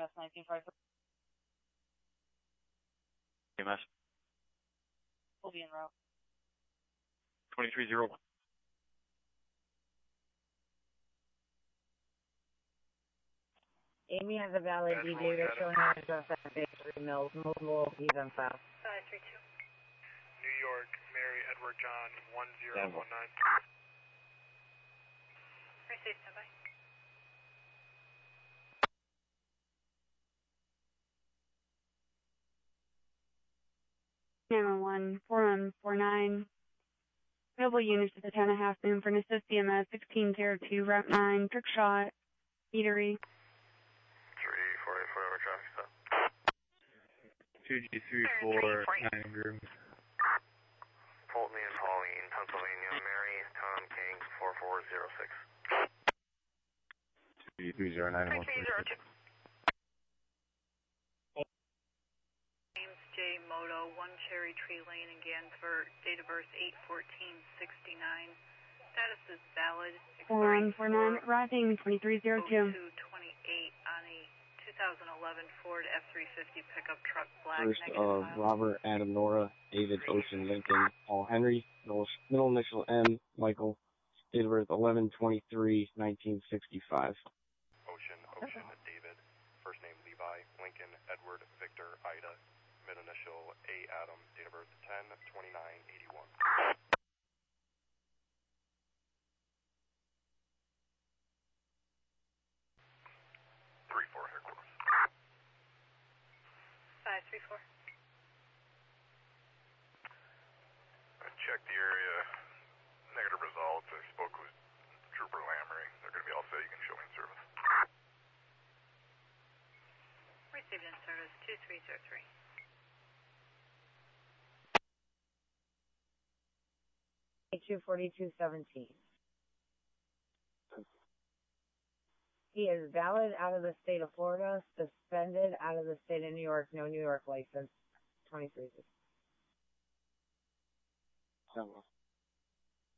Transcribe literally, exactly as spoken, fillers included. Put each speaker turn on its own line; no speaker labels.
M S nineteen five.
C M S.
Will be en route.
twenty-three zero one.
Amy has a valid D data showing her address at Bakery Mills, mobile, he's on file.
five three two. New York, Mary Edward John, one zero one nine. Receive, standby.
Camera one, four one four nine. Mobile units at the ten and a half moon for an assist C M S sixteen zero two, Route nine, trick shot, eatery.
three four eight four, traffic stop.
two G three four nine room.
Pulteney and Pauline, Pennsylvania, Mary, Tom King, four four zero six.
two G three zero nine one.
three zero two. James J. Moto, one Cherry Tree Lane in Gansford, date of birth eight fourteen sixty-nine. Status is valid.
four one four nine, arriving twenty-three zero two.
two twenty-eight on a two thousand eleven Ford F three fifty pickup truck, black.
First of uh, Robert, Adam, Nora, David, Ocean, Lincoln, Paul, Henry, middle, middle initial M, Michael, date of birth eleven twenty-three nineteen sixty-five.
Ocean, Ocean, David, first name Levi, Lincoln, Edward, Victor, Ida, mid initial A, Adam, date of birth ten twenty-nine eighty-one. three four, headquarters. five three four. I checked the area. Negative results. I spoke with Trooper Lamry. They're going to be all set. You can show me in service. Received in service two three zero three.
two forty-two seventeen. He is valid out of the state of Florida, suspended out of the state of New York, no New York license. twenty-three.